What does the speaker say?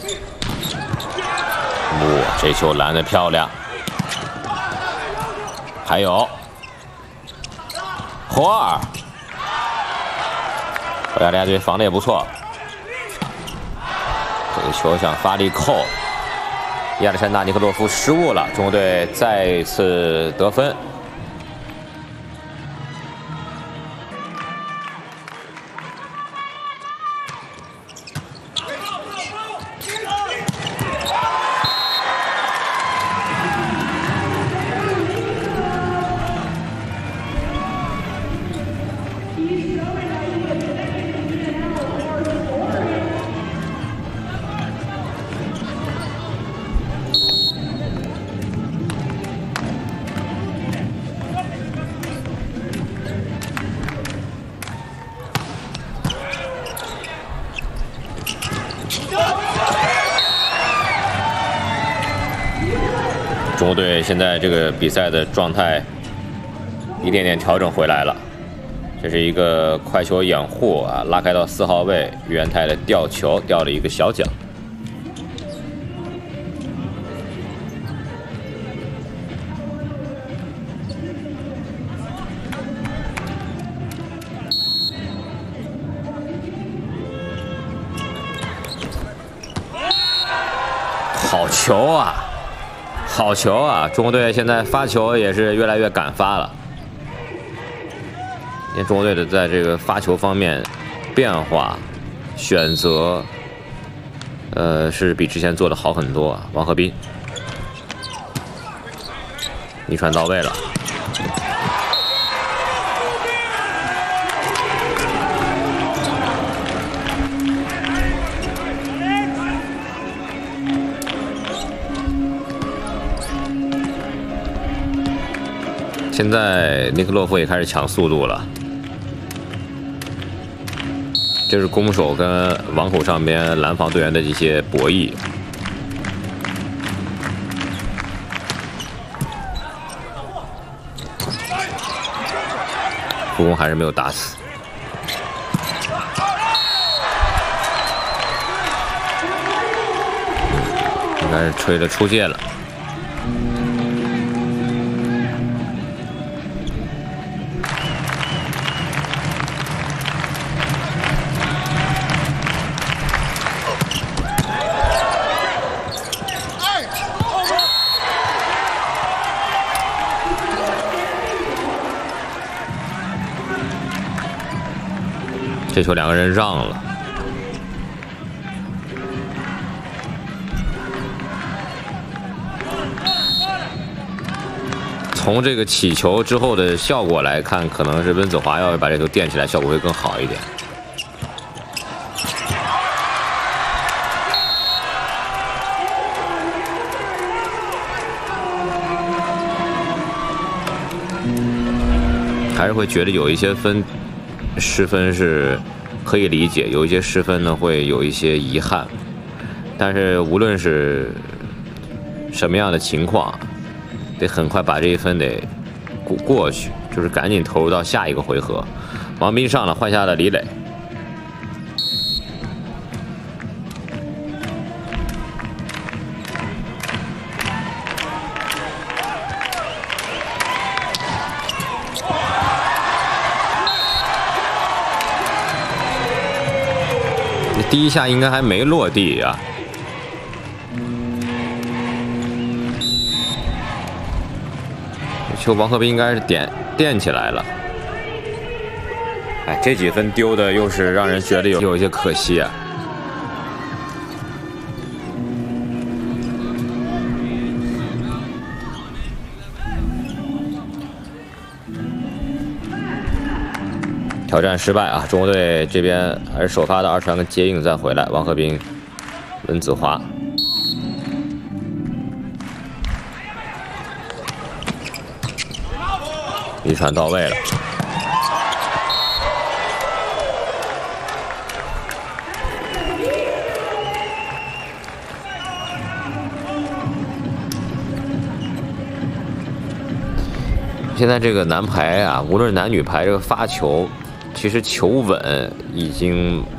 这球拦得漂亮。还有霍尔，澳大利亚队防的也不错。这个球想发力扣，亚历山大·尼克洛夫失误了，中国队再次得分。 中国队现在这个比赛的状态一点点调整回来了。这是一个快球掩护啊，拉开到4号位，袁泰的吊球吊了一个小奖。好球啊！ 好球啊！中国队现在发球也是越来越敢发了。因为中国队的在这个发球方面变化、选择，是比之前做的好很多啊。王鹤斌，一传到位了。 现在尼克洛夫也开始抢速度了，这是攻守跟网口上边蓝防队员的一些博弈。助攻还是没有打死。应该是吹的出界了。 这球两个人让了，从这个起球之后的效果来看，可能是温子华要把这球垫起来，效果会更好一点。还是会觉得有一些失分是可以理解，有一些失分呢会有一些遗憾，但是无论是什么样的情况，得很快把这一分得过去，就是赶紧投入到下一个回合。王斌上了，换下了李磊。第一下应该还没落地啊，球王鹤斌应该是垫起来了。哎，这几分丢的又是让人觉得有一些可惜啊。挑战失败啊！中国队这边还是首发的二传跟接应再回来，王鹤斌、温子华。一传到位了。现在这个男排啊，无论男女排，这个发球。其实球稳已经